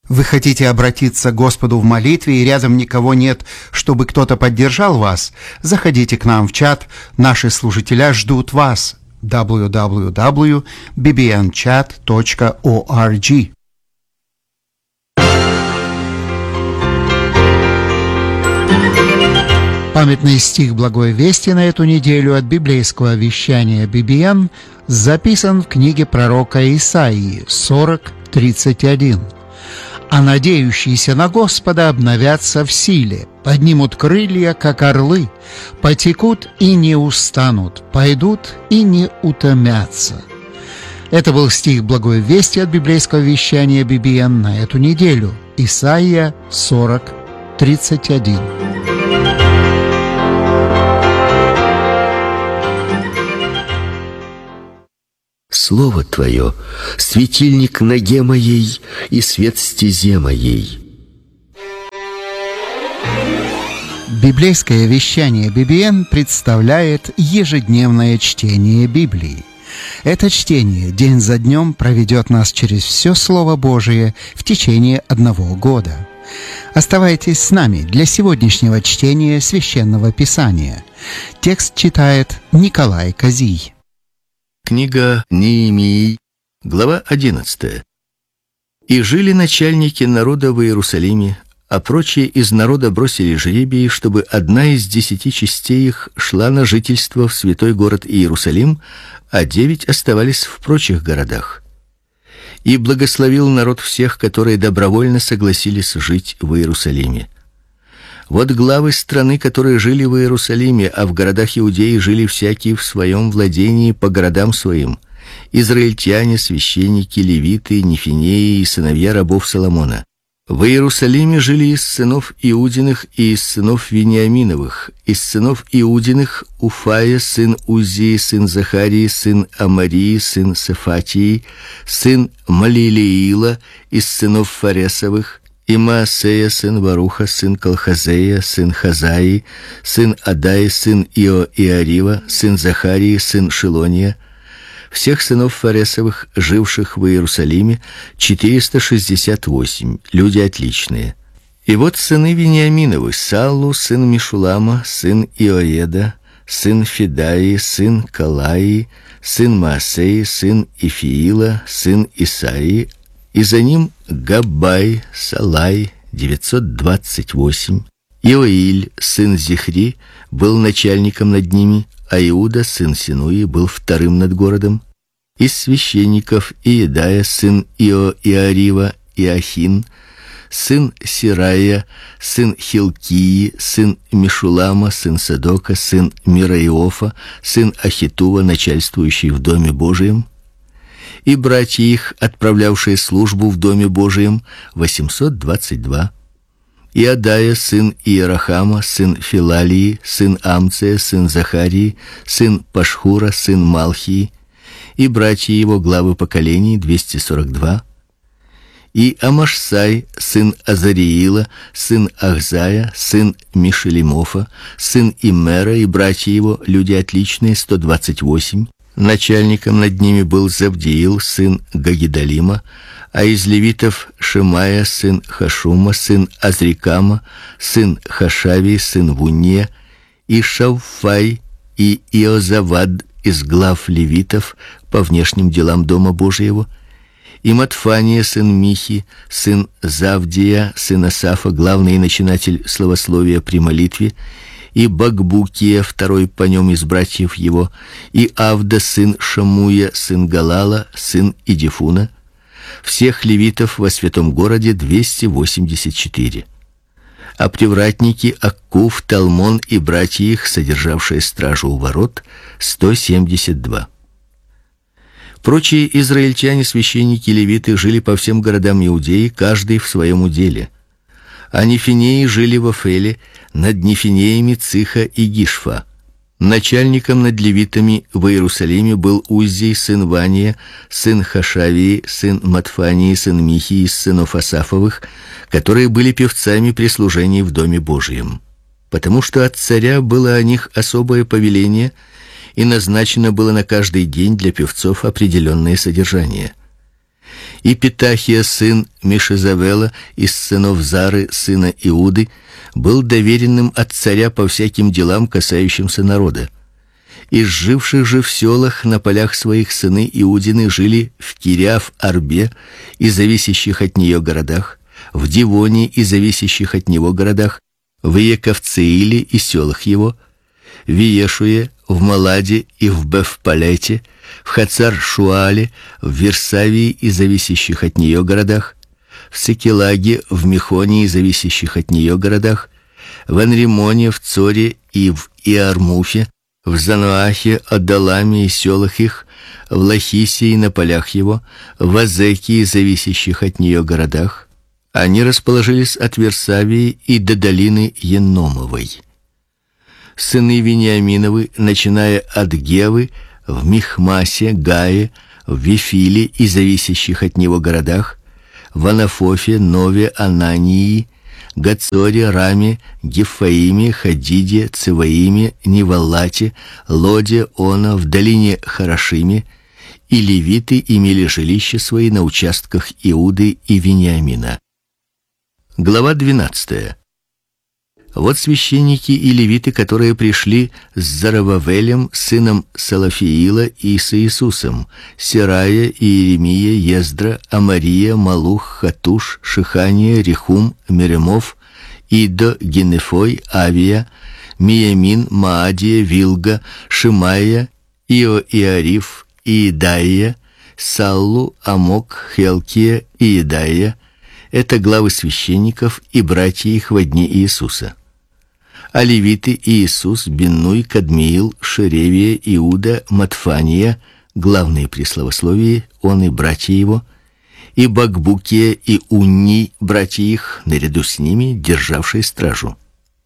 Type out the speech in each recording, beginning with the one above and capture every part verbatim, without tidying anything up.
Вы хотите обратиться к Господу в молитве, и рядом никого нет, чтобы кто-то поддержал вас? Заходите к нам в чат. Наши служителя ждут вас. дабл ю дабл ю дабл ю точка би би эн чат точка орг. Памятный стих Благой Вести на эту неделю от библейского вещания би би эн записан в книге пророка Исаии сорок тридцать один. «А надеющиеся на Господа обновятся в силе, поднимут крылья, как орлы, потекут и не устанут, пойдут и не утомятся». Это был стих Благой Вести от библейского вещания би би эн на эту неделю. Исаия сорок тридцать один. Слово Твое — светильник ноге моей и свет стезе моей. Библейское вещание би би эн представляет ежедневное чтение Библии. Это чтение день за днем проведет нас через все Слово Божие в течение одного года. Оставайтесь с нами для сегодняшнего чтения Священного Писания. Текст читает Николай Козий. Книга Неемии, глава одиннадцатая. «И жили начальники народа в Иерусалиме, а прочие из народа бросили жребий, чтобы одна из десяти частей их шла на жительство в святой город Иерусалим, а девять оставались в прочих городах. И благословил народ всех, которые добровольно согласились жить в Иерусалиме. Вот главы страны, которые жили в Иерусалиме, а в городах Иудеи жили всякие в своем владении по городам своим: израильтяне, священники, левиты, нефинеи и сыновья рабов Соломона. В Иерусалиме жили из сынов Иудиных и из сынов Вениаминовых: из сынов Иудиных Уфая, сын Узии, сын Захарии, сын Амарии, сын Сефатии, сын Малилиила; из сынов Фаресовых и Маасея, сын Варуха, сын Колхозея, сын Хазаи, сын Адаи, сын Ио-Иарива, сын Захарии, сын Шилония. Всех сынов Фаресовых, живших в Иерусалиме, четыреста шестьдесят восемь, люди отличные. И вот сыны Вениаминовы: Саллу, сын Мишулама, сын Иоеда, сын Федаи, сын Калаи, сын Маасеи, сын Ифиила, сын Исаии, и за ним Габбай, Салай, девятьсот двадцать восемь. Иоиль, сын Зихри, был начальником над ними, а Иуда, сын Синуи, был вторым над городом. Из священников Иедая, сын Ио-Иарива, Иохин, сын Сирая, сын Хилкии, сын Мишулама, сын Садока, сын Мираиофа, сын Ахитува, начальствующий в доме Божием. И братья их, отправлявшие службу в доме Божием, восемьсот двадцать два. Иадая, сын Иерахама, сын Филалии, сын Амция, сын Захарии, сын Пашхура, сын Малхии. И братья его, главы поколений, двести сорок два. И Амашсай, сын Азариила, сын Ахзая, сын Мишелимофа, сын Имера, и братья его, люди отличные, сто двадцать восемь. Начальником над ними был Завдиил, сын Гагидалима, а из левитов Шемая, сын Хашума, сын Азрикама, сын Хашави, сын Вуния, и Шавфай, и Иозавад из глав левитов по внешним делам дома Божьего, и Матфания, сын Михи, сын Завдия, сын Асафа, главный начинатель словословия при молитве, и Багбукия, второй по нем из братьев его, и Авда, сын Шамуя, сын Галала, сын Идифуна. Всех левитов во святом городе двести восемьдесят четыре. А привратники Аккув, Талмон и братья их, содержавшие стражу у ворот, сто семьдесят два. Прочие израильтяне, священники, левиты жили по всем городам Иудеи, каждый в своем уделе. А нефинеи жили в Офеле, над нефинеями Циха и Гишфа. Начальником над левитами в Иерусалиме был Уздий, сын Вания, сын Хашавии, сын Матфании, сын Михи из сынов Асафовых, которые были певцами при служении в доме Божьем. Потому что от царя было о них особое повеление, и назначено было на каждый день для певцов определенное содержание. И Петахия, сын Мешезавела, из сынов Зары, сына Иуды, был доверенным от царя по всяким делам, касающимся народа. Из живших же в селах на полях своих сыны Иудины жили в Кириаф-Арбе и зависящих от нее городах, в Дивоне и зависящих от него городах, в Иековцеиле и селах его, в Иешуе, в Маладе и в Бефпалете, в Хацар-Шуале, в Версавии и зависящих от нее городах, в Секелаге, в Мехоне и зависящих от нее городах, в Анримоне, в Цоре и в Иармуфе, в Зануахе, Адаламе и селах их, в Лахисе и на полях его, в Азеке и зависящих от нее городах. Они расположились от Версавии и до долины Еномовой. Сыны Вениаминовы, начиная от Гевы, в Михмасе, Гае, в Вифиле и зависящих от него городах, в Анафофе, Нове, Анании, Гацоре, Раме, Гефаиме, Хадиде, Циваиме, Неваллате, Лоде, Она, в долине Харашиме, и левиты имели жилища свои на участках Иуды и Вениамина. Глава двенадцатая. Вот священники и левиты, которые пришли с Зарававелем, сыном Салафиила, и с Иисусом: Серая, Иеремия, Ездра, Амария, Малух, Хатуш, Шихания, Рехум, Меремов, Идо, Генефой, Авия, Миямин, Маадия, Вилга, Шимая, Ио-Иариф, Иедаия, Саллу, Амок, Хелкия и Иедаия. Это главы священников и братья их во дни Иисуса. А левиты: Иисус, Биннуй, Кадмиил, Шеревия, Иуда, Матфания, главные при славословии, он и братья его, и Бакбукия и Унни, братья их, наряду с ними, державшие стражу.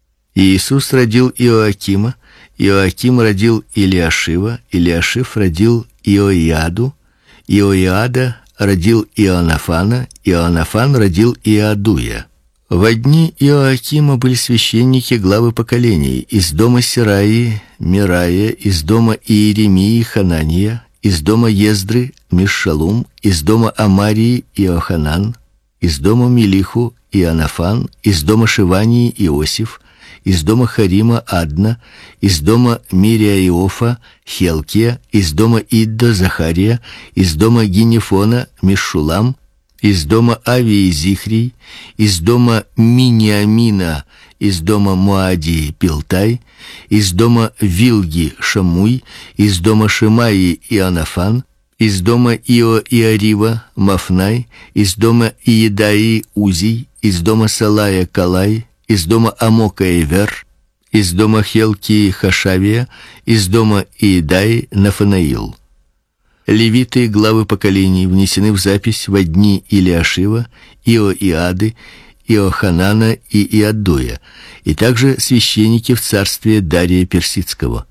Иисус родил Иоакима, Иоаким родил Илиашива, Илиашив родил Иоиаду, Иоиада родил Иоаннафана, Иоаннафан родил Иадуя. Во дни Иоакима были священники, главы поколений: из дома Сераи Мирая, из дома Иеремии Ханания, из дома Ездры Мешшалум, из дома Амарии Иоханан, из дома Милиху Иоаннафан, из дома Шивании Иосиф, из дома Харима Адна, из дома Мириаиофа Хелкия, из дома Иддо Захария, из дома Гинефона Мешшулам, из дома Авии Зихрий, из дома Миниамина, из дома Моадии Пилтай, из дома Вилги Шамуй, из дома Шимаи Иоаннафан, из дома Ио-Иарива Мафнай, из дома Иедаи Узий, из дома Салая Калай, из дома Амока Эвер, из дома Хелкии Хашавия, из дома Иедаи Нафанаил. Левиты, главы поколений, внесены в запись во дни Илиашива, Иоиады, Иоханана и Иаддуя, и также священники в царстве Дария Персидского.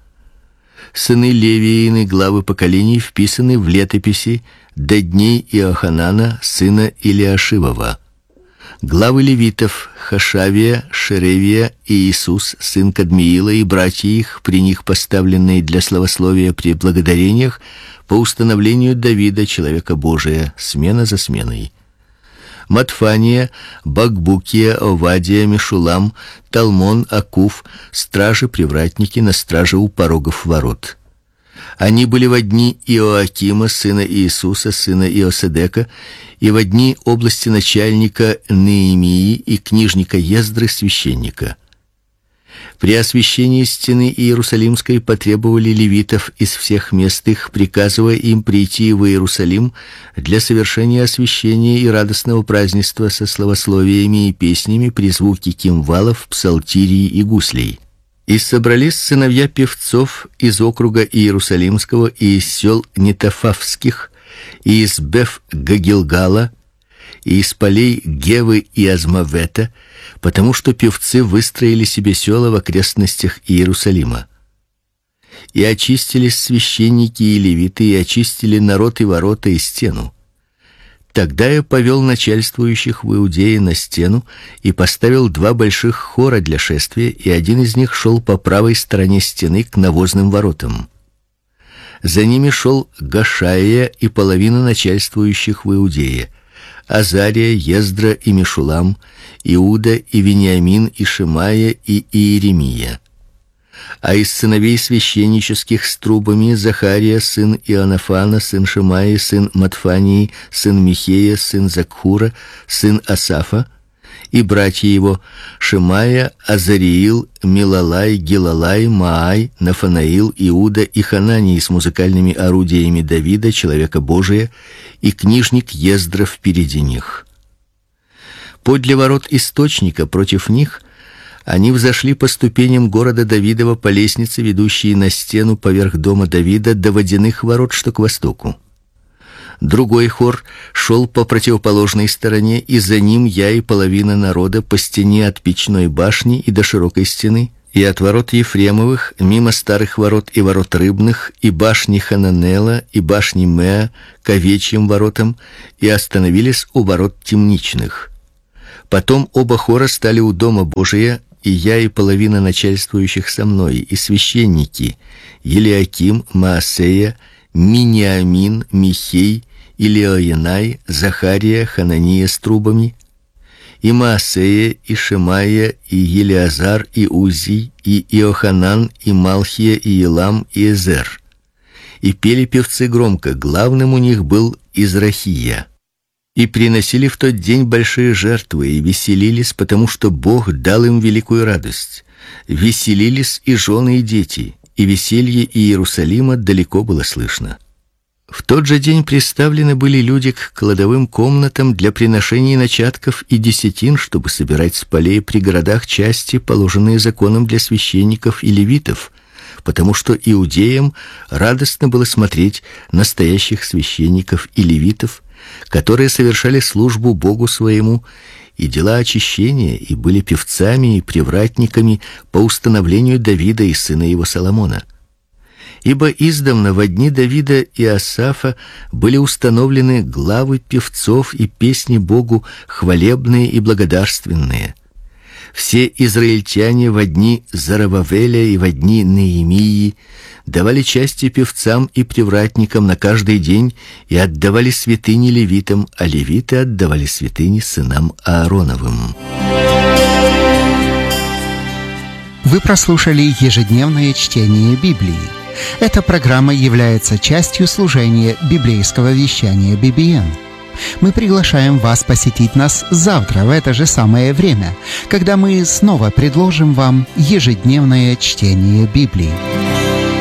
Сыны Левиины, главы поколений, вписаны в летописи до дней Иоханана, сына Илиашивова. Главы левитов: Хашавия, Шеревия и Иисус, сын Кадмиила, и братья их, при них поставленные для славословия при благодарениях, по установлению Давида, человека Божия, смена за сменой. Матфания, Бакбукия, Овадия, Мешулам, Талмон, Акуф, стражи-привратники на страже у порогов ворот. Они были во дни Иоакима, сына Иисуса, сына Иоседека, и во дни области начальника Неемии и книжника Ездры, священника. При освящении стены Иерусалимской потребовали левитов из всех мест их, приказывая им прийти в Иерусалим для совершения освящения и радостного празднества со славословиями и песнями при звуке кимвалов, псалтирий и гуслей. И собрались сыновья певцов из округа Иерусалимского и из сел Нетофавских, и из Беф-Гагилгала, и из полей Гевы и Азмавета, потому что певцы выстроили себе села в окрестностях Иерусалима. И очистились священники и левиты, и очистили народ и ворота и стену. Тогда я повел начальствующих в Иудее на стену и поставил два больших хора для шествия, и один из них шел по правой стороне стены к навозным воротам. За ними шел Гашаия и половина начальствующих в Иудее: Азария, Ездра и Мешулам, Иуда и Вениамин и Шимая и Иеремия. А из сыновей священнических с трубами: Захария сын Иоаннафана, сын Шимаи, сын Матфании, сын Михея, сын Закхура, сын Асафа, и братья его: Шимая, Азариил, Милалай, Гилалай, Маай, Нафанаил, Иуда и Хананий с музыкальными орудиями Давида, человека Божия, и книжник Ездра впереди них. Подле ворот источника против них они взошли по ступеням города Давидова по лестнице, ведущей на стену поверх дома Давида, до водяных ворот, что к востоку. Другой хор шел по противоположной стороне, и за ним я и половина народа по стене от печной башни и до широкой стены, и от ворот Ефремовых, мимо старых ворот и ворот рыбных, и башни Хананела, и башни Меа, к овечьим воротам, и остановились у ворот темничных. Потом оба хора стали у дома Божия, и я и половина начальствующих со мной, и священники: Елиаким, Маасея, Миниамин, Михей, Илиоенай, Захария, Ханания с трубами, и Маасея, и Шимая, и Елиазар, и Узий, и Иоханан, и Малхия, и Илам, и Эзер. И пели певцы громко, главным у них был Израхия. И приносили в тот день большие жертвы, и веселились, потому что Бог дал им великую радость. Веселились и жены, и дети, и веселье Иерусалима далеко было слышно. В тот же день приставлены были люди к кладовым комнатам для приношений начатков и десятин, чтобы собирать с полей при городах части, положенные законом для священников и левитов, потому что иудеям радостно было смотреть настоящих священников и левитов, которые совершали службу Богу своему и дела очищения, и были певцами и привратниками по установлению Давида и сына его Соломона. Ибо издавна во дни Давида и Асафа были установлены главы певцов и песни Богу хвалебные и благодарственные. Все израильтяне во дни Зоробавеля и во дни Неемии давали части певцам и привратникам на каждый день и отдавали святыни левитам, а левиты отдавали святыни сынам Аароновым. Вы прослушали ежедневное чтение Библии. Эта программа является частью служения библейского вещания би би эн. Мы приглашаем вас посетить нас завтра в это же самое время, когда мы снова предложим вам ежедневное чтение Библии.